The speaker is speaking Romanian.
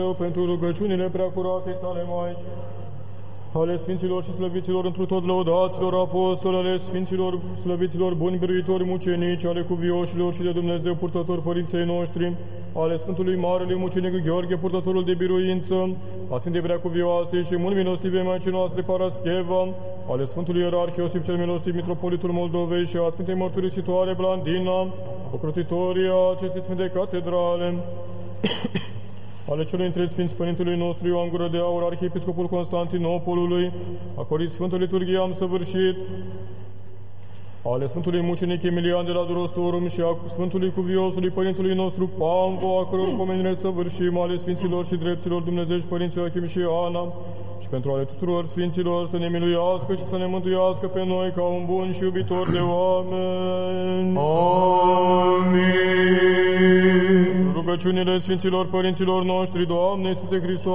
Pentru rugăciunile preacurate tale Maici, ale Sfinților și Slăviților întru tot lăudaților apostoli, ale Sfinților, Slăviților, buni biruitori, mucenici, ale cuvioșilor și de Dumnezeu purtători părinței noștri, ale Sfântului Marele Mucenic Gheorghe, purtătorul de biruință, a Sfintei Preacuvioase și mult milostive Maicii noastre Parascheva, ale Sfântului Ierarh Iosif cel Milostiv, Mitropolitul Moldovei și a Sfintei Mărturisitoare Blandina, ocrotitoria acestei Sfinte Catedrale, ale celui între Sfinți Părintelui nostru Ioan Gură de Aur, Arhiepiscopul Constantinopolului, a cărui Sfântă Liturghie am săvârșit, ale Sfântului Mucenic Emilian de la Durostorum și a Sfântului Cuviosului Părintelui nostru Pamvo, a căror pomenire săvârșim, ale Sfinților și Drepților Dumnezești Părinții Achim și Ana, și pentru ale tuturor Sfinților să ne miluiască și să ne mântuiască pe noi ca un bun și iubitor de oameni. Amin. Rugăciunile Sfinților Părinților noștri, Doamne Iisuse Hristos,